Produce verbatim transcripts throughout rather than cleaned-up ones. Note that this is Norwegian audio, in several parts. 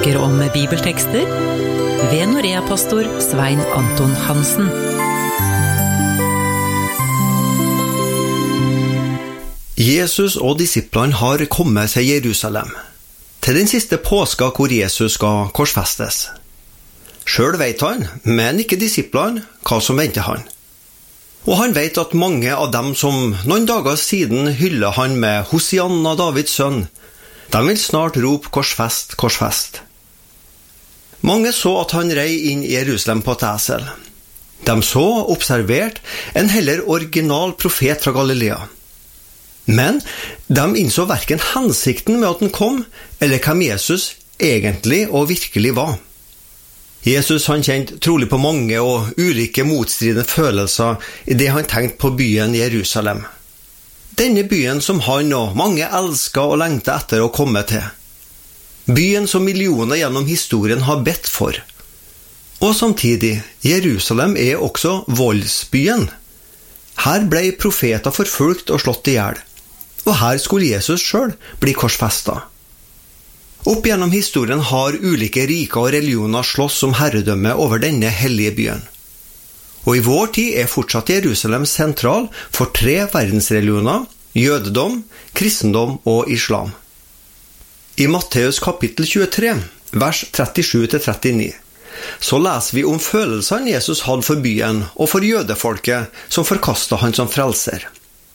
snakker om bibeltekster ved Norea-pastor Svein Anton Hansen. Jesus og disiplene har kommet til Jerusalem, til den siste påska hvor Jesus skal korsfestes. Selv vet han, men ikke disiplene, hva som venter han. Og han vet at mange av dem som noen dager siden hyller han med Hosianna, Davids sønn, de vil snart rope korsfest, korsfest. Mange så at han rei inn i Jerusalem på et esel. De så observert en heller original profet fra Galilea. Men de innså hverken hensikten med at han kom, eller hvem Jesus egentlig og virkelig var. Jesus han kjente trolig på mange og ulike motstridende følelser i det han tenkte på byen Jerusalem. Denne byen som han og mange elsket og lengtet etter å komme til. Byen som millioner gjennom historien har bedt for. Og samtidig, Jerusalem er også voldsbyen. Her ble profeter forfulgt og slått ihjel. Og her skulle Jesus selv bli korsfestet. Opp gjennom historien har ulike riker og religioner slåss om herredømme over denne hellige byen. Og i vår tid er fortsatt Jerusalem sentral for tre verdensreligioner, jødedom, kristendom og islam. I Matteus kapittel tjuetre, vers trettisju til trettini, så leser vi om følelsene Jesus hadde for byen og for jødefolket som forkastet han som frelser.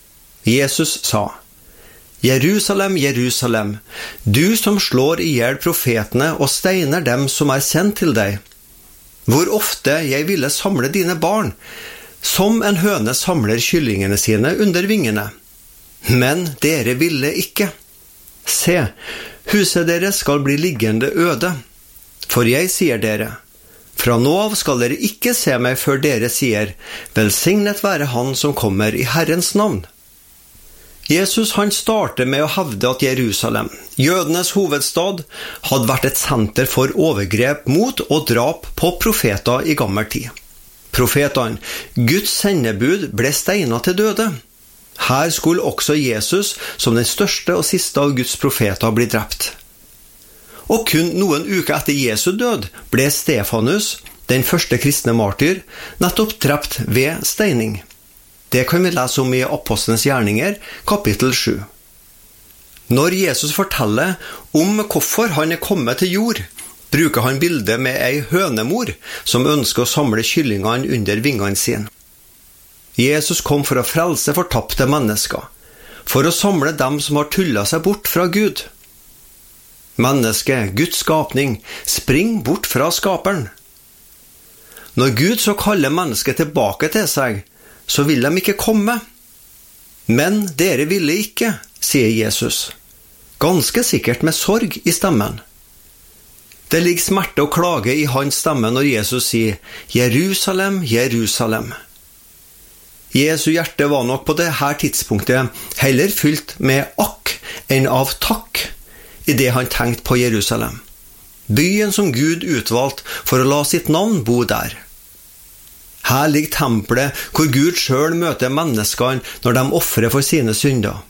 Jesus sa: Jerusalem, Jerusalem, du som slår ihjel profetene og steiner dem som er sendt til deg. Hvor ofte jeg ville samle dine barn, som en høne samler kyllingene sine under vingene. Men dere ville ikke. Se, huset deres skal bli liggende øde. For jeg sier dere, fra nå av skal dere ikke se meg før dere sier, velsignet være han som kommer i Herrens navn. Jesus han starter med å hevde at Jerusalem, jødenes hovedstad, hadde vært et senter for overgrep mot og drap på profeter i gammel tid. Profetene, Guds sendebud, ble steinet til døde. Her skulle også Jesus, som den største og siste av Guds profeter, bli drept. Og kun noen uker etter Jesu død ble Stefanus, den første kristne martyr, nettopp drept ved steining. Det kan vi lese om i Apostelens gjerninger, kapittel sju. Når Jesus forteller om hvorfor han er kommet til jord, bruker han bildet med ei hønemor som ønsker å samle kyllingene under vingene sine. Jesus kom for å frelse fortapte mennesker, for å samle dem som har tullet seg bort fra Gud. Mennesket, Guds skapning, springer bort fra skaperen. Når Gud så kaller mennesket tilbake til seg, så vil de ikke komme. Men dere ville ikke, sier Jesus, ganske sikkert med sorg i stemmen. Det ligger smerte og klage i hans stemme når Jesus sier, Jerusalem, Jerusalem. Jesu hjerte var nok på dette tidspunktet heller fylt med akk enn av takk i det han tenkte på Jerusalem. Byen som Gud utvalgte for å la sitt navn bo der. Her ligger tempelet hvor Gud selv møter menneskene når de offrer for sine synder.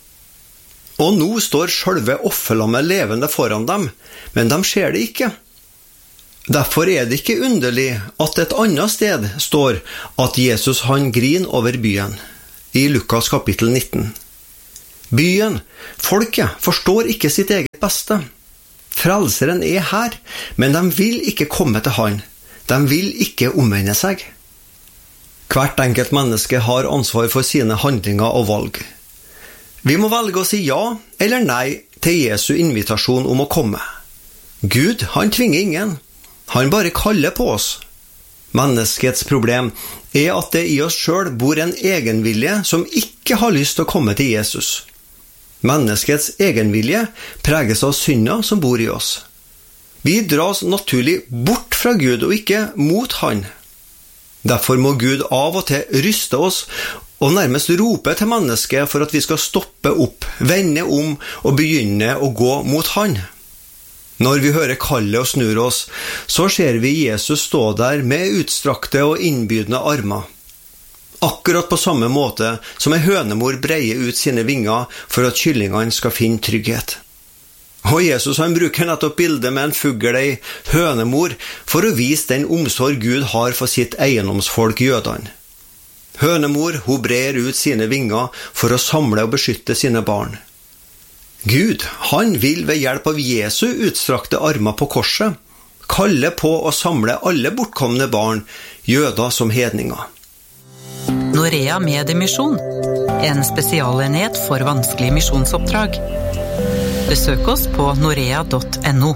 Og nå står selve offerlammet levende foran dem, men de ser det ikke. Derfor er det ikke underlig at et annet sted står at Jesus han griner over byen, i Lukas kapittel nitten. Byen, folket, forstår ikke sitt eget beste. Frelseren er her, men de vil ikke komme til han. De vil ikke omvende seg. Hvert enkelt menneske har ansvar for sine handlinger og valg. Vi må velge å si ja eller nei til Jesu invitasjon om å komme. Gud, han tvinger ingen. Han bare kaller på oss. Menneskets problem er at det i oss selv bor en egenvilje som ikke har lyst til å komme til Jesus. Menneskets egenvilje preges av synder som bor i oss. Vi dras naturlig bort fra Gud og ikke mot han. Derfor må Gud av og til ryste oss og nærmest rope til mennesket for at vi skal stoppe opp, vende om og begynne å gå mot han. Når vi hører kallet og snur oss, så ser vi Jesus stå der med utstrakte og innbydende armer. Akkurat på samme måte som en hønemor breier ut sine vinger for at kyllingene skal finne trygghet. Og Jesus han bruker nettopp bildet med en fugl, ei hønemor, for å vise den omsorg Gud har for sitt eiendomsfolk jødene. Hønemor, hun brer ut sine vinger for å samle og beskytte sine barn. Gud, han vil ved hjelp av Jesu utstrakte armer på korset, kalle på å samle alle bortkomne barn, jøder som hedninger. Norea Mediemisjon, en spesialenhet for vanskelige misjonsoppdrag. Besøk oss på norea punktum no.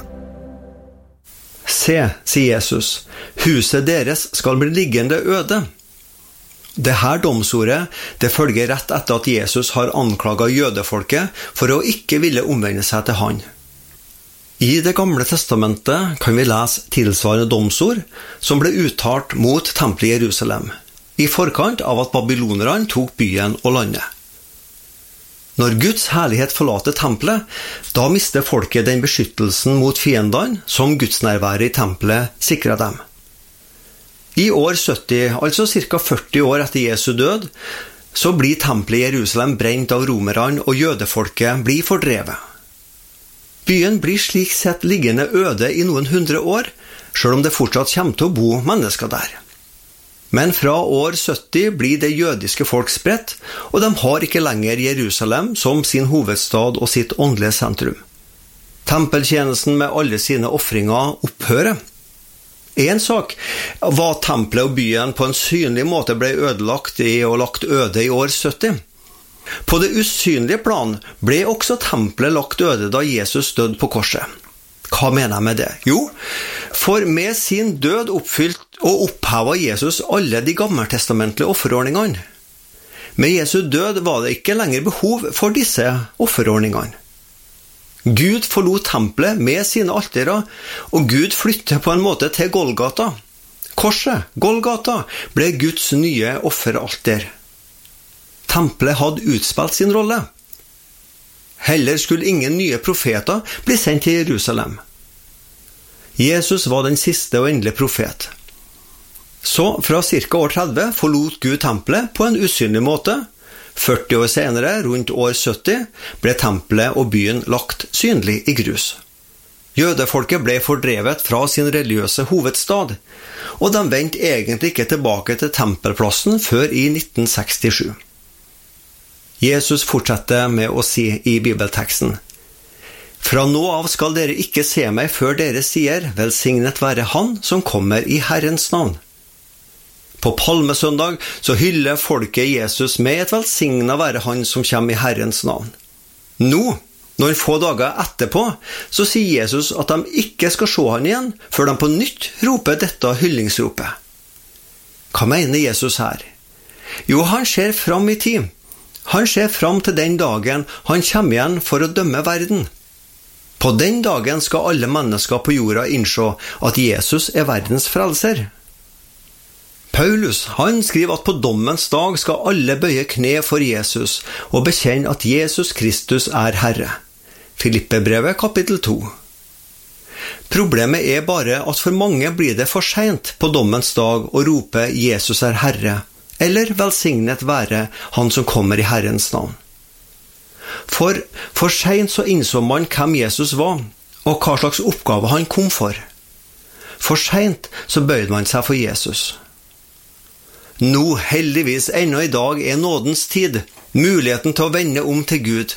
Se, sier Jesus, huset deres skal bli liggende øde. Det her domsordet, det følger rett etter at Jesus har anklaget jødefolket for å ikke ville omvende seg til han. I Det gamle testamentet kan vi lese tilsvarende domsord som ble uttalt mot tempelet i Jerusalem, i forkant av at babylonerne tok byen og landet. Når Guds herlighet forlater tempelet, da mister folket den beskyttelsen mot fiendene som gudsnærværet i tempelet sikret dem. I år sytti, altså ca førti år etter Jesu død, så blir tempelet i Jerusalem brent av romerne og jødefolket blir fordrevet. Byen blir slik sett liggende øde i noen hundre år, selv om det fortsatt kommer til å bo mennesker der. Men fra år sytti blir det jødiske folk spredt, og de har ikke lenger Jerusalem som sin hovedstad og sitt åndelige sentrum. Tempeltjenesten med alle sine offringer opphører. En sak var at tempelet og byen på en synlig måte ble ødelagt i og lagt øde i år sytti. På det usynlige plan ble også tempelet lagt øde da Jesus døde på korset. Hva mener jeg med det? Jo, for med sin død oppfylt og opphevet Jesus alle de gammeltestamentlige offerordningene. Med Jesu død var det ikke lenger behov for disse offerordningene. Gud forlot tempelet med sine altere, og Gud flyttet på en måte til Golgata. Korset, Golgata, ble Guds nye offeralter. Tempelet hadde utspilt sin rolle. Heller skulle ingen nye profeter bli sendt til Jerusalem. Jesus var den siste og endelige profet. Så fra ca år tretti forlot Gud tempelet på en usynlig måte. førti år senere, rundt år sytti, ble tempelet og byen lagt synlig i grus. Jødefolket ble fordrevet fra sin religiøse hovedstad, og de vendte egentlig ikke tilbake til tempelplassen før i nitten sekstisju. Jesus fortsetter med å si i bibelteksten: «Fra nå av skal dere ikke se meg før dere sier, velsignet være han som kommer i Herrens navn.» På palmesøndag så hyller folket Jesus med et velsignet være han som kommer i Herrens navn. Nå, noen få dager etterpå, så sier Jesus at de ikke skal se han igjen før de på nytt roper dette hyllingsropet. Hva mener Jesus her? Jo, han ser fram i tid. Han ser fram til den dagen han kommer igjen for å dømme verden. På den dagen skal alle mennesker på jorda innse at Jesus er verdens frelser. Paulus, han skriver at på dommens dag skal alle bøye kne for Jesus og bekjenne at Jesus Kristus er Herre. Filippebrevet kapittel to. Problemet er bare at for mange blir det for sent på dommens dag å rope Jesus er Herre, eller velsignet være han som kommer i Herrens navn. For for sent så innså man hvem Jesus var, og hva slags oppgave han kom for. For sent så bøyde man seg for Jesus. Nå, heldigvis, ennå i dag er nådens tid, muligheten til å vende om til Gud.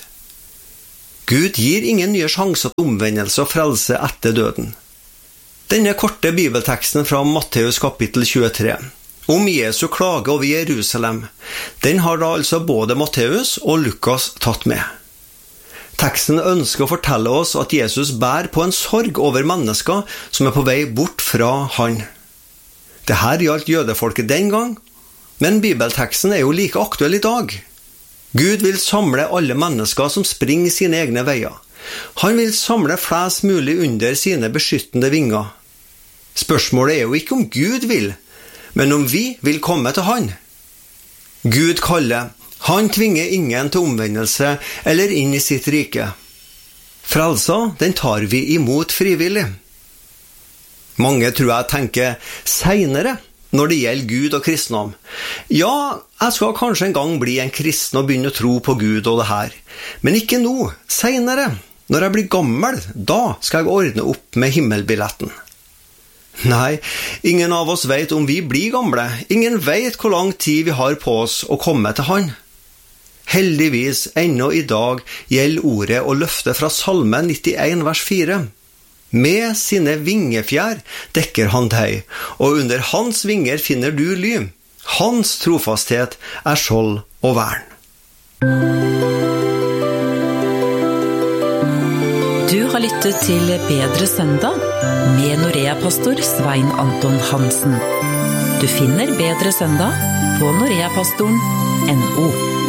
Gud gir ingen nye sjanser til omvendelse og frelse etter døden. Denne korte bibelteksten fra Matteus kapittel tjuetre, om Jesu klage over Jerusalem, den har da altså både Matteus og Lukas tatt med. Teksten ønsker å fortelle oss at Jesus bærer på en sorg over mennesker som er på vei bort fra han. Dette gjaldt jødefolket den gang, men bibelteksten er jo like aktuell i dag. Gud vil samle alle mennesker som springer sine egne veier. Han vil samle flest mulig under sine beskyttende vinger. Spørsmålet er jo ikke om Gud vil, men om vi vil komme til han. Gud kaller, han tvinger ingen til omvendelse eller inn i sitt rike. Frelsa, den tar vi imot frivillig. Mange tror jeg tenker senere når det gjelder Gud og kristendom. Ja, jeg skal kanskje en gang bli en kristen og begynne å tro på Gud og det her. Men ikke nå, senere, Når jeg blir gammel, da skal jeg ordne opp med himmelbilletten. Nei, ingen av oss vet om vi blir gamle. Ingen vet hvor lang tid vi har på oss å komme til han. Heldigvis, ennå i dag, gjelder ordet og løftet fra Salme nittien vers fire. Med sine vingefjær dekker han deg, og under hans vinger finner du ly. Hans trofasthet er skjold og vern. Du har lyttet til Bedre søndag med Norea-pastor Svein Anton Hansen. Du finner Bedre søndag på noreapastoren punktum no.